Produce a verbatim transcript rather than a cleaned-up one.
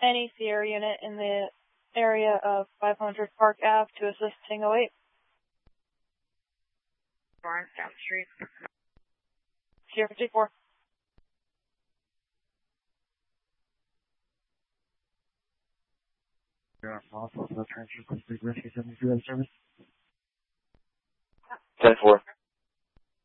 any Sierra unit in the area of five hundred Park Ave to assist Tango eight. Barnes, down the street. Sierra fifty-four. You're on also for the transfer, please rescue seventy-two service. ten four.